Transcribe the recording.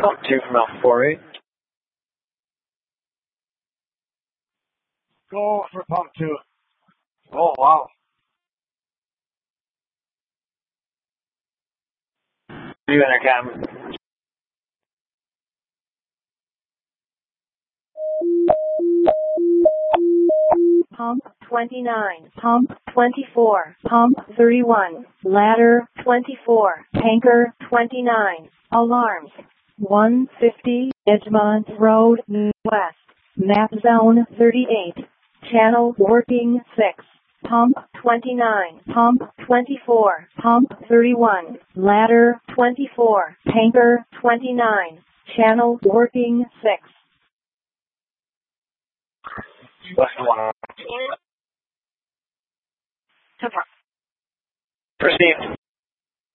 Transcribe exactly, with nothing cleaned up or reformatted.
Pump two from Alpha four eight. Go for pump two. Oh, wow. View intercom. Pump twenty-nine, pump twenty-four, pump thirty-one, ladder twenty-four, tanker twenty-nine, alarms one fifty, Edgemont Road, West, map zone thirty-eight, channel working six, pump twenty-nine, pump twenty-four, pump thirty-one, ladder twenty-four, tanker twenty-nine, channel working six. West one. Received.